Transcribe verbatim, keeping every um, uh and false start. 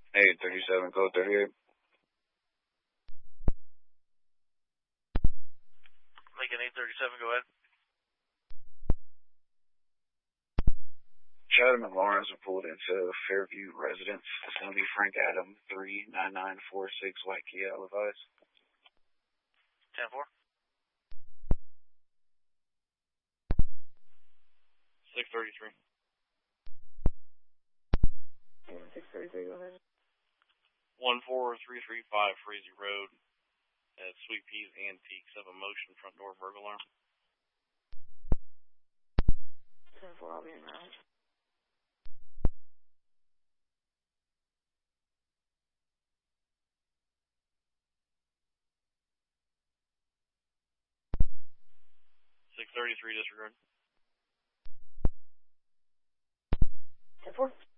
eight thirty-seven, code thirty-eight. Lincoln eight thirty-seven, go ahead. Chatham and Lawrence are pulled into Fairview residence. It's going to be Frank Adam, three nine nine four six White Key Alibis. ten four. six thirty-three. six thirty-three, go ahead. one four three three five Frazee Road at Sweet Peas Antiques. Have a motion front door burglar alarm. ten four, I'll be in route. six thirty-three, disregard. ten four.